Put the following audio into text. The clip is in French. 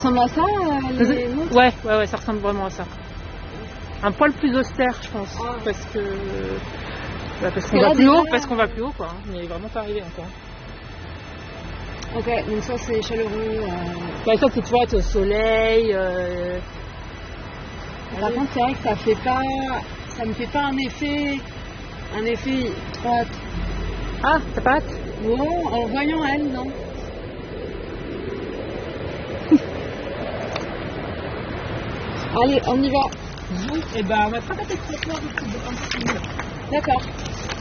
Ça ressemble à ça, les montres? Ouais, ça ressemble vraiment à ça. Un poil plus austère, je pense, parce que parce qu'on va plus haut, quoi. Hein. On n'est vraiment pas arrivé encore. Ok, donc ça c'est chaleureux. Bah, ça, tu vois, t'es au soleil. Par contre, c'est vrai que ça me fait pas un effet trop hâte. Ah, t'as pas hâte? Non, en voyant elle, non. Allez, on y va. Et bah, on va pas taper trop fort. D'accord.